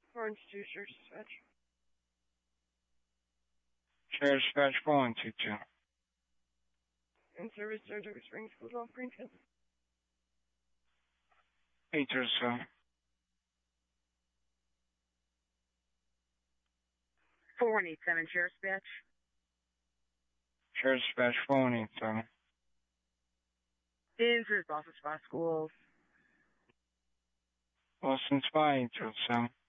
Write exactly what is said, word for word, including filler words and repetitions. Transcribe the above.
Orange two, Sheriff Dispatch. Sheriff Dispatch four one two two. In service, Saratoga Springs, Philadelphia, Greenfield. eight zero seven. four one eight seven, Sheriff Dispatch. Sheriff Dispatch four one eight seven. In service, Boston Spa Schools. Boston Spa eight zero seven.